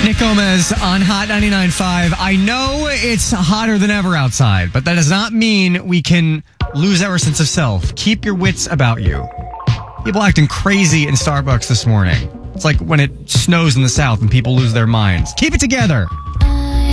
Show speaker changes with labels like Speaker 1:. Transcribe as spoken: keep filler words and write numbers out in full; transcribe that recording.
Speaker 1: Nick Gomez on Hot ninety-nine point five. I know it's hotter than ever outside, but that does not mean we can lose our sense of self. Keep your wits about you. People acting crazy in Starbucks this morning. It's like when it snows in the South and people lose their minds. Keep it together.